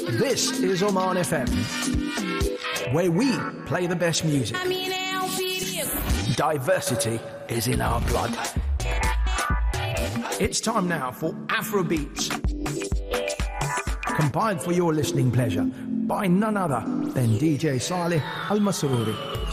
This is Oman FM, where we play the best music. Diversity is in our blood. It's time now for Afro Beats, compiled for your listening pleasure by none other than DJ Saleh Al Masrouri.